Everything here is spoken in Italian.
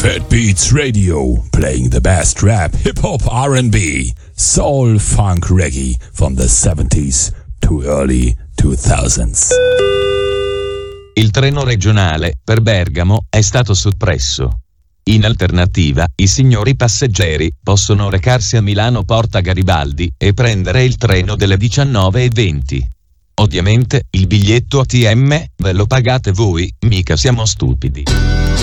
Fat Beats Radio, playing the best rap, hip-hop, R&B, soul, funk, reggae from the 70s to early 2000s. Il treno regionale per Bergamo è stato soppresso. In alternativa, i signori passeggeri possono recarsi a Milano Porta Garibaldi e prendere il treno delle 19:20. Ovviamente, il biglietto ATM ve lo pagate voi, mica siamo stupidi.